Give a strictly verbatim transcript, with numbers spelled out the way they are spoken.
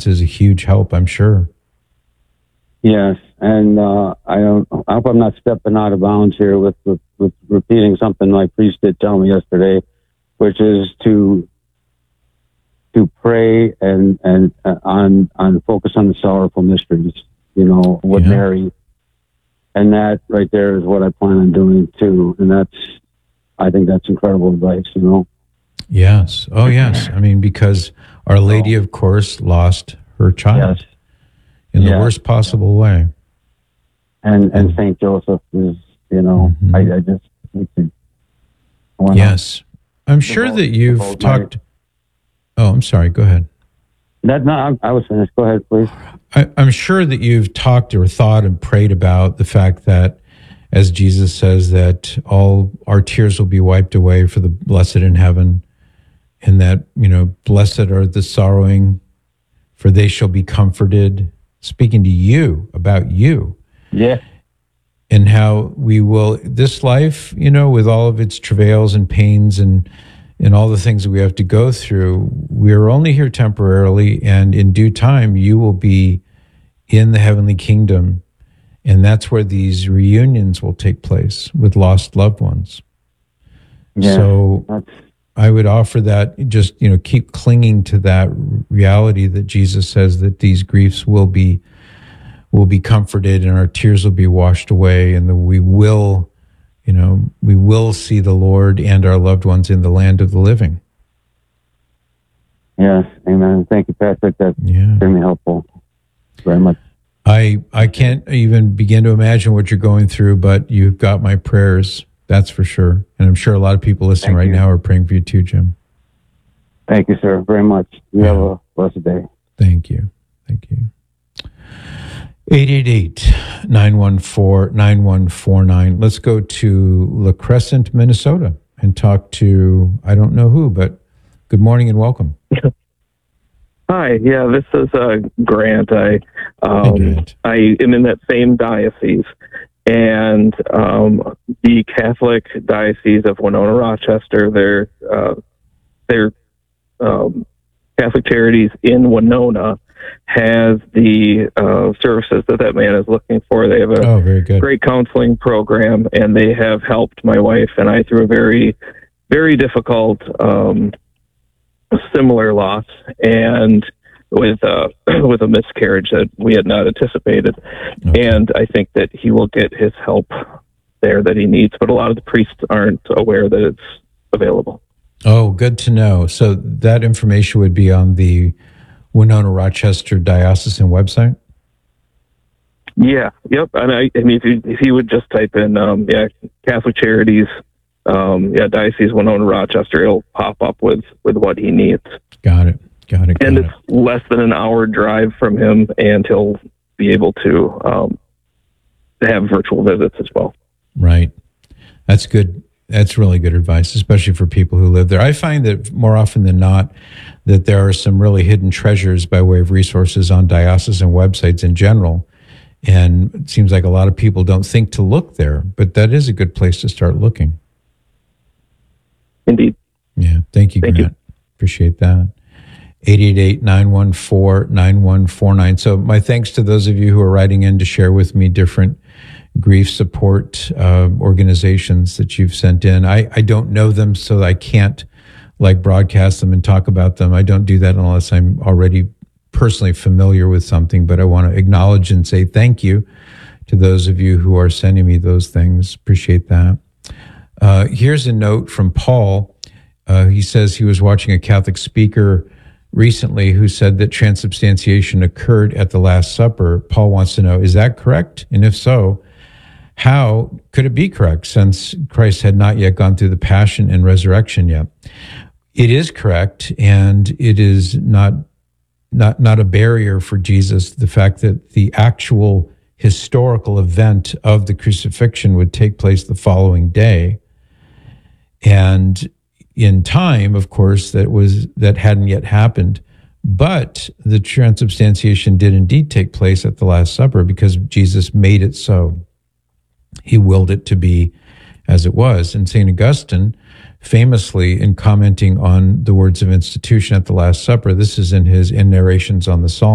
presence is a huge help, I'm sure. Yes, and uh, I don't. I hope I'm not stepping out of bounds here with, with, with repeating something my priest did tell me yesterday, which is to to pray and and uh, on on focus on the sorrowful mysteries. You know, with Yeah. Mary, and that right there is what I plan on doing too. And that's, I think that's incredible advice. You know. Yes. Oh, yes. I mean, because Our Lady, of course, lost her child Yes. in the Yes. worst possible way. And and Saint Joseph is, you know, Mhm. I, I just need to. I wanna Yes. I'm sure devote- that you've devote my- talked. Oh, I'm sorry. Go ahead. That no, I, I was finished. Go ahead, please. I, I'm sure that you've talked or thought and prayed about the fact that, as Jesus says, that all our tears will be wiped away for the blessed in heaven, and that, you know, blessed are the sorrowing, for they shall be comforted. Speaking to you about you. Yeah. And how we will, this life, you know, with all of its travails and pains and and all the things that we have to go through, we are only here temporarily, and in due time, you will be in the heavenly kingdom, and that's where these reunions will take place with lost loved ones. Yeah. So That's, I would offer that, just, you know, keep clinging to that reality that Jesus says that these griefs will be will be comforted and our tears will be washed away, and that we will, you know, we will see the Lord and our loved ones in the land of the living. yes. Amen. Thank you, Patrick. That's Yeah. extremely helpful. Very much. I I can't even begin to imagine what you're going through, but you've got my prayers, that's for sure. And I'm sure a lot of people listening Thank right you. now are praying for you too, Jim. Thank you, sir, very much. You Yeah. have a blessed day. Thank you. Thank you. eight eight eight, nine one four, nine one four nine. Let's go to La Crescent, Minnesota, and talk to, I don't know who, but good morning and welcome. Hi, yeah, this is uh, Grant. I um, Hey, Grant. I am in that same diocese, and um, the Catholic Diocese of Winona Rochester. Their uh, their um, Catholic Charities in Winona has the uh, services that that man is looking for. They have a Oh, very good. great counseling program, and they have helped my wife and I through a very, very difficult, um, similar loss, and with uh, with a miscarriage that we had not anticipated. Okay. And I think that he will get his help there that he needs, but a lot of the priests aren't aware that it's available. Oh, good to know. So that information would be on the Winona Rochester Diocesan website? Yeah, yep. And I, I mean, if you, if you would just type in, um, yeah, Catholic Charities, um, yeah, Diocese Winona Rochester, it'll pop up with, with what he needs. Got it. Got it. Got And it. it's less than an hour drive from him, and he'll be able to um, have virtual visits as well. Right. That's good. That's really good advice, especially for people who live there. I find that more often than not, that there are some really hidden treasures by way of resources on diocesan websites in general. And it seems like a lot of people don't think to look there, but that is a good place to start looking. Indeed. Yeah. Thank you, Thank Grant. Appreciate that. eight eight eight, nine one four, nine one four nine. So my thanks to those of you who are writing in to share with me different grief support uh, organizations that you've sent in. I, I don't know them, so I can't like broadcast them and talk about them. I don't do that unless I'm already personally familiar with something, but I want to acknowledge and say thank you to those of you who are sending me those things. Appreciate that. Uh, here's a note from Paul. Uh, he says he was watching a Catholic speaker recently who said that transubstantiation occurred at the Last Supper. Paul wants to know, is that correct? And if so, how could it be correct, since Christ had not yet gone through the passion and resurrection yet? It is correct, and it is not not not a barrier for Jesus, the fact that the actual historical event of the crucifixion would take place the following day. And in time, of course, that was that hadn't yet happened. But the transubstantiation did indeed take place at the Last Supper because Jesus made it so. He willed it to be as it was. And Saint Augustine, famously, in commenting on the words of institution at the Last Supper, this is in his In Narrations on the Psalms,